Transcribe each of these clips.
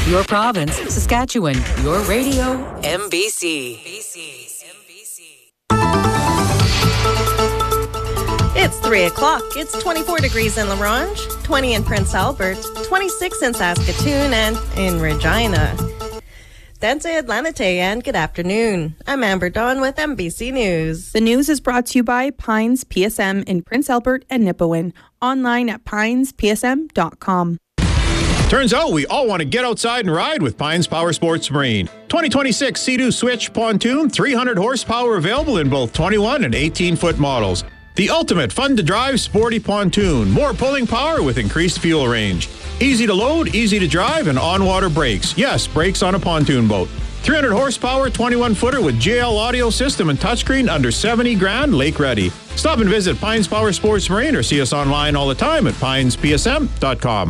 Your province, Saskatchewan. Your radio, MBC. It's 3 o'clock. It's 24 degrees in La Ronge, 20 in Prince Albert, 26 in Saskatoon, and in Regina. Dente Atlanite, and good afternoon. I'm Amber Dawn with MBC News. The news is brought to you by Pines PSM in Prince Albert and Nipawin. Online at pinespsm.com. Turns out we all want to get outside and ride with Pines Power Sports Marine. 2026 Sea-Doo Switch Pontoon, 300 horsepower available in both 21 and 18-foot models. The ultimate fun-to-drive sporty pontoon. More pulling power with increased fuel range. Easy to load, easy to drive, and on-water brakes. Yes, brakes on a pontoon boat. 300 horsepower, 21-footer with JL audio system and touchscreen under 70 grand, lake ready. Stop and visit Pines Power Sports Marine or see us online all the time at pinespsm.com.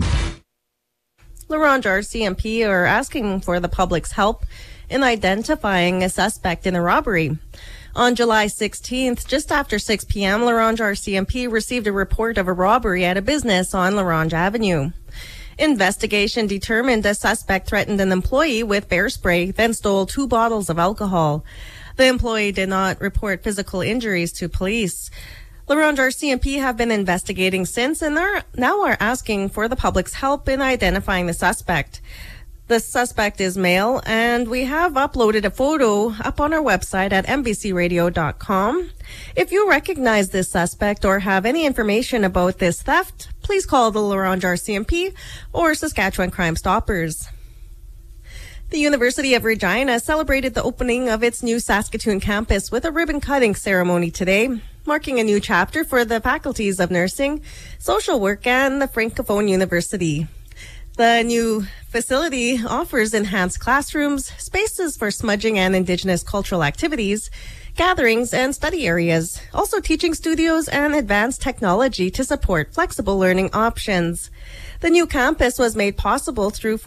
La Ronge RCMP are asking for the public's help in identifying a suspect in a robbery. On July 16th, just after 6 p.m., La Ronge RCMP received a report of a robbery at a business on La Ronge Avenue. Investigation determined a suspect threatened an employee with bear spray, then stole 2 bottles of alcohol. The employee did not report physical injuries to police. La Ronge RCMP have been investigating since and now are asking for the public's help in identifying the suspect. The suspect is male, and we have uploaded a photo up on our website at mbcradio.com. If you recognize this suspect or have any information about this theft, please call the La Ronge RCMP or Saskatchewan Crime Stoppers. The University of Regina celebrated the opening of its new Saskatoon campus with a ribbon-cutting ceremony today, marking a new chapter for the faculties of nursing, social work, and the Francophone University. The new facility offers enhanced classrooms, spaces for smudging and Indigenous cultural activities, gatherings, and study areas, also teaching studios and advanced technology to support flexible learning options. The new campus was made possible through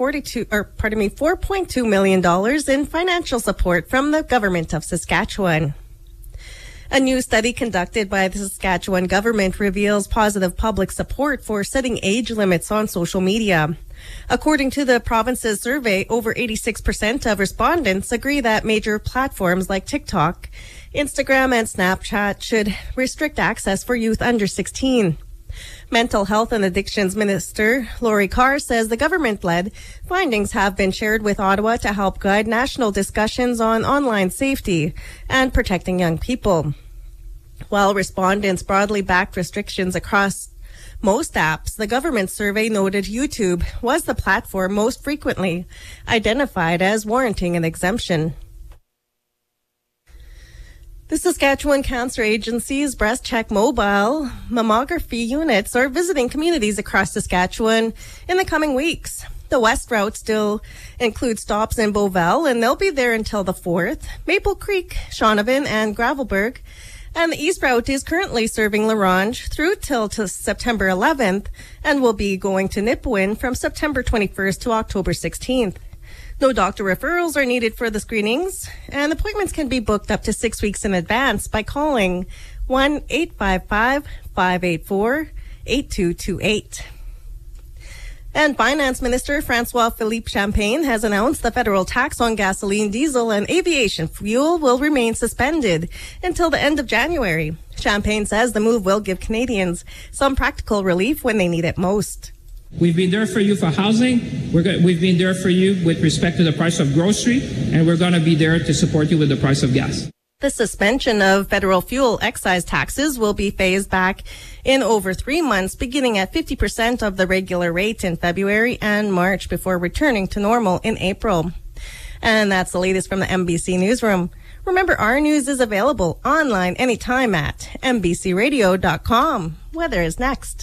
$4.2 million in financial support from the government of Saskatchewan. A new study conducted by the Saskatchewan government reveals positive public support for setting age limits on social media. According to the province's survey, over 86% of respondents agree that major platforms like TikTok, Instagram, and Snapchat should restrict access for youth under 16. Mental Health and Addictions Minister Lori Carr says the government-led findings have been shared with Ottawa to help guide national discussions on online safety and protecting young people. While respondents broadly backed restrictions across most apps, the government survey noted YouTube was the platform most frequently identified as warranting an exemption. The Saskatchewan Cancer Agency's Breast Check mobile mammography units are visiting communities across Saskatchewan in the coming weeks. The west route still includes stops in Beauval, and they'll be there until the 4th, Maple Creek, Shaunavon, and Gravelbourg. And the east route is currently serving La Ronge through till to September 11th and will be going to Nipawin from September 21st to October 16th. No doctor referrals are needed for the screenings, and appointments can be booked up to 6 weeks in advance by calling 1-855-584-8228. And Finance Minister François-Philippe Champagne has announced the federal tax on gasoline, diesel, and aviation fuel will remain suspended until the end of January. Champagne says the move will give Canadians some practical relief when they need it most. We've been there for you for housing. We've been there for you with respect to the price of grocery, and we're going to be there to support you with the price of gas. The suspension of federal fuel excise taxes will be phased back in over 3 months, beginning at 50% of the regular rate in February and March before returning to normal in April. And that's the latest from the MBC Newsroom. Remember, our news is available online anytime at mbcradio.com. Weather is next.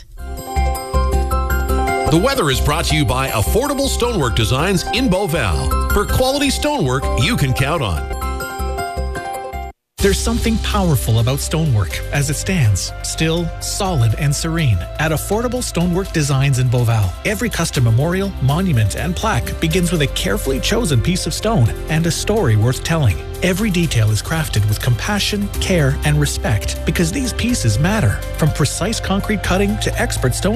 The weather is brought to you by Affordable Stonework Designs in Beauval. For quality stonework you can count on. There's something powerful about stonework as it stands, still, solid, and serene. At Affordable Stonework Designs in Beauval, every custom memorial, monument, and plaque begins with a carefully chosen piece of stone and a story worth telling. Every detail is crafted with compassion, care, and respect because these pieces matter. From precise concrete cutting to expert stone